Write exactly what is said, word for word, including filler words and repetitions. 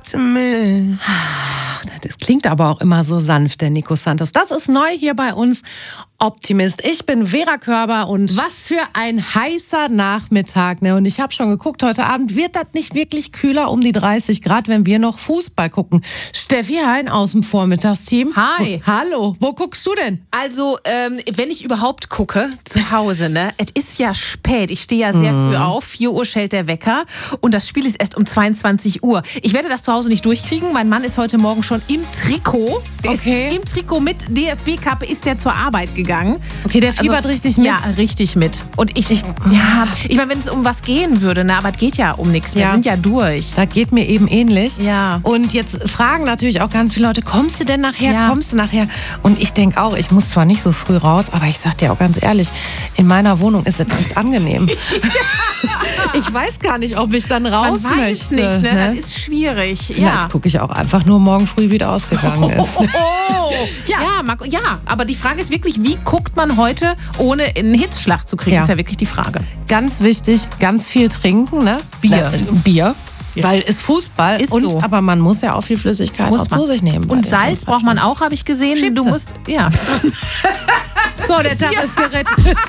Optimist. Das klingt aber auch immer so sanft, der Nico Santos. Das ist neu hier bei uns. Optimist. Ich bin Vera Körber und was für ein heißer Nachmittag. Ne? Und ich habe schon geguckt, heute Abend wird das nicht wirklich kühler, um die dreißig Grad, wenn wir noch Fußball gucken. Steffi Hein aus dem Vormittagsteam. Hi. Wo, hallo, wo guckst du denn? Also, ähm, wenn ich überhaupt gucke, zu Hause, ne? Es ist ja spät. Ich stehe ja sehr Mhm. früh auf. vier Uhr schellt der Wecker. Und das Spiel ist erst um zweiundzwanzig Uhr. Ich werde das zu Hause nicht durchkriegen. Mein Mann ist heute Morgen schon im Trikot. Der Okay. Ist im Trikot mit D F B-Kappe ist der zur Arbeit gegangen. Okay, der fiebert richtig mit. Ja, richtig mit. Und ich, ich ja, ich meine, wenn es um was gehen würde, ne, aber es geht ja um nichts. Wir Ja. sind ja durch. Da geht mir eben ähnlich. Ja. Und jetzt fragen natürlich auch ganz viele Leute, kommst du denn nachher, Ja. kommst du nachher? Und ich denke auch, ich muss zwar nicht so früh raus, aber ich sag dir auch ganz ehrlich, in meiner Wohnung ist es echt angenehm. Ich weiß gar nicht, ob ich dann raus Man möchte. weiß nicht, ne? ne? Das ist schwierig. Vielleicht Ja. gucke ich auch einfach nur morgen früh, wie der ausgegangen ist. Oh, ja. Ja, Marco, ja, aber die Frage ist wirklich, wie guckt man heute, ohne einen Hitzschlag zu kriegen, Ja. ist ja wirklich die Frage. Ganz wichtig, ganz viel trinken, ne? Bier. Na, Bier. Weil es Fußball Ist und so. aber man muss ja auch viel Flüssigkeit Muss auch man. zu sich nehmen. bei Und den Salz Temperaturen. braucht man auch, habe ich gesehen. Chipse. Du musst, ja. So, der Tag ist gerettet.